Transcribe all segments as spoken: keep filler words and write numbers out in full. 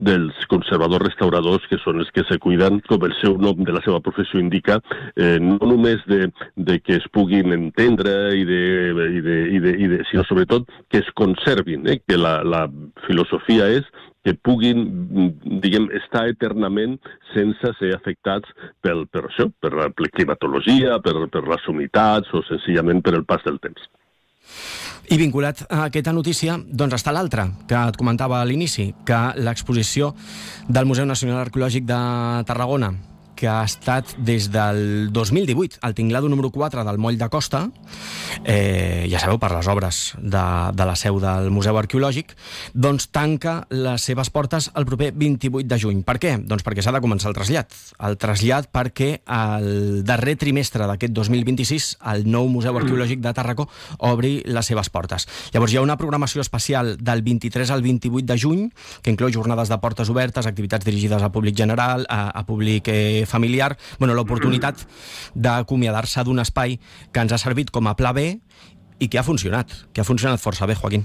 dels conservadors restauradors, que són els que se cuiden, com el seu nom de la seva professió indica, eh, no només de, de que es puguin entendre, i de, i de, i de, i de, sinó sobretot que es conservin, eh? Que la, la filosofia és que puguin, diguem, estar eternament sense ser afectats pel, per això, per la climatologia, per, per les humitats o senzillament per el pas del temps. I vinculat a aquesta notícia, doncs està l'altra, que et comentava a l'inici, que l'exposició del Museu Nacional Arqueològic de Tarragona, que ha estat des del dos mil divuit, al tinglado número quatre del Moll de Costa, eh, ja sabeu, per les obres de, de la seu del Museu Arqueològic, doncs tanca les seves portes el proper vint-i-vuit de juny. Per què? Doncs perquè s'ha de començar el trasllat. El trasllat perquè el darrer trimestre d'aquest dos mil vint-i-sis el nou Museu Arqueològic de Tàrraco obri les seves portes. Llavors hi ha una programació especial del vint-i-tres al vint-i-vuit de juny, que inclou jornades de portes obertes, activitats dirigides a públic general, a, a públic eh, familiar, bueno, l'oportunitat d'acomiadar-se d'un espai que ens ha servit com a pla B i que ha funcionat, que ha funcionat força bé, Joaquín.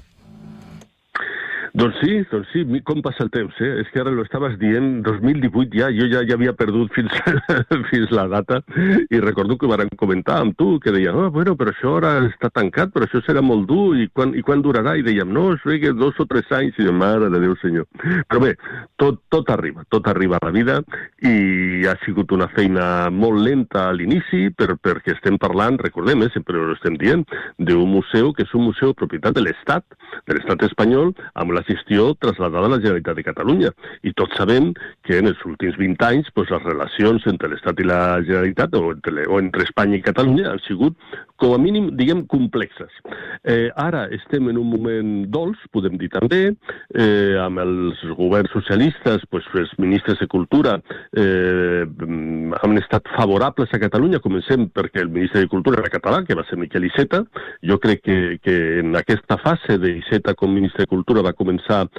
Doncs sí, doncs sí, com passa el temps, eh? És que ara lo estaves dient, dos mil divuit ja, jo ja, ja havia perdut fins, fins la data, i recordo que varen comentar amb tu, que deien, oh, bueno, però això ara està tancat, però això serà molt dur, i quan, i quan durarà? I dèiem, no, això és dos o tres anys, i de mare de Déu senyor. Però bé, tot, tot arriba, tot arriba a la vida, i ha sigut una feina molt lenta a l'inici, per, perquè estem parlant, recordem, eh, sempre ho estem dient, d'un museu que és un museu propietat de l'Estat, de l'Estat espanyol, amb la gestió trasladada a la Generalitat de Catalunya. I tots sabem que en els últims vint anys pues, les relacions entre l'Estat i la Generalitat o entre, o entre Espanya i Catalunya han sigut, com a mínim, diguem, complexes. Eh, ara estem en un moment dolç, podem dir també, eh, amb els governs socialistes, pues, els ministres de Cultura eh, han estat favorables a Catalunya. Comencem perquè el ministre de Cultura era català, que va ser Miquel Iceta. Jo crec que, que en aquesta fase d'Iceta com ministre de Cultura va començar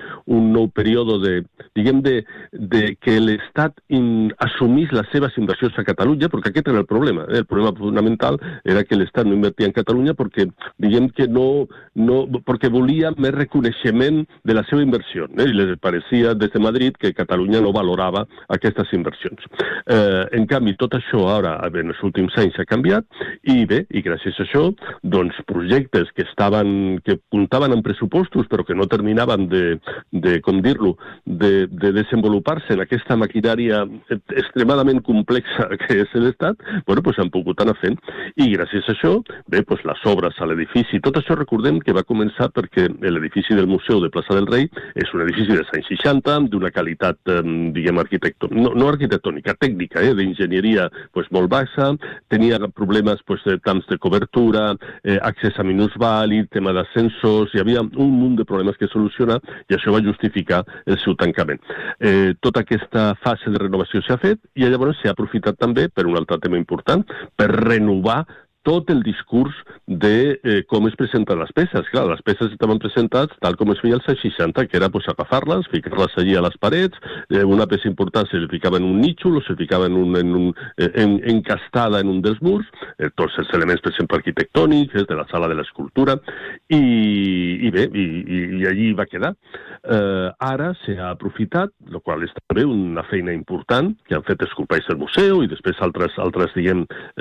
un nou període de, diguem, de, de que l'Estat in, assumís les seves inversions a Catalunya, perquè aquest era el problema. Eh? El problema fonamental era que l'Estat no invertia en Catalunya perquè, diguem que no, no, perquè volia més reconeixement de la seva inversió. Eh? I li parecia des de Madrid que Catalunya no valorava aquestes inversions. Eh, en canvi, tot això ara, en els últims anys, ha canviat, i bé, i gràcies a això, doncs projectes que estaven, que comptaven amb pressupostos, però que no terminaven de, de com dir-lo, de, de desenvolupar-se en aquesta maquinària extremadament complexa que és l'Estat, bueno, pues han pogut anar fent. I gràcies a això, bé, pues les obres a l'edifici, tot això recordem que va començar perquè l'edifici del Museu de Plaça del Rei és un edifici dels anys seixanta, d'una qualitat, eh, diguem, arquitectònica, no, no arquitectònica, tècnica, eh, d'enginyeria pues, molt baixa, tenia problemes pues, de camps de cobertura, eh, accés a minusvàlid, tema d'ascensors, hi havia un munt de problemes que solucionar, i això va justificar el seu tancament. Eh, tota aquesta fase de renovació s'ha fet, i llavors s'ha aprofitat també per un altre tema important, per renovar tot el discurs de eh, com es presenten les peces. Clar, les peces estaven presentades tal com es feia als anys seixanta, que era pues, agafar-les, ficar-les allí a les parets, eh, una peça important se li ficava en un nítxol o se ficava en un, en un, eh, en, encastada en un dels murs, eh, tots els elements, per exemple, arquitectònics, de la sala de l'escultura, i, i bé, i, i, i allí va quedar. Eh, ara s'ha aprofitat, el qual és també una feina important que han fet els companys del museu i després altres, altres diguem,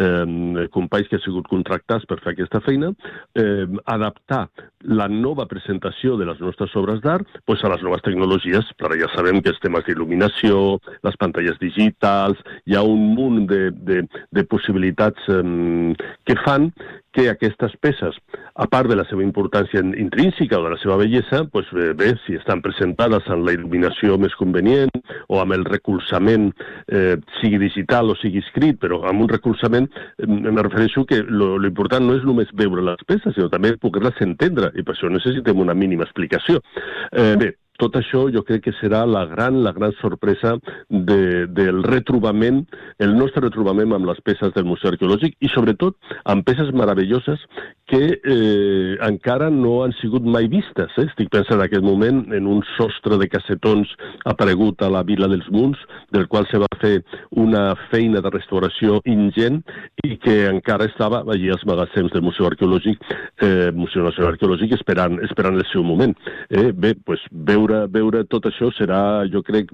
eh, companys que han sigut contractats per fer aquesta feina, eh, adaptar la nova presentació de les nostres obres d'art pues, a les noves tecnologies. Però ja sabem que els temes d'il·luminació, les pantalles digitals, hi ha un munt de, de, de possibilitats eh, que fan que aquestes peces, a part de la seva importància intrínseca o de la seva bellesa, pues bé, si estan presentades amb la il·luminació més convenient o amb el recolzament, eh, sigui digital o sigui escrit, però amb un recolzament, eh, me refereixo que l'important no és només veure les peces, sinó també poder-les entendre, i per això necessitem una mínima explicació. Eh, bé, tot això jo crec que serà la gran, la gran sorpresa de, del retrobament, el nostre retrobament amb les peces del Museu Arqueològic i sobretot amb peces meravelloses que eh, encara no han sigut mai vistes. Eh? Estic pensant en aquest moment en un sostre de cassetons aparegut a la Vila dels Munts, del qual se va fer una feina de restauració ingent i que encara estava allí als magatzems del Museu Arqueològic, eh, Museu Nacional Arqueològic, esperant, esperant el seu moment. Eh? Bé, pues, veure Veure, veure tot això serà, jo crec,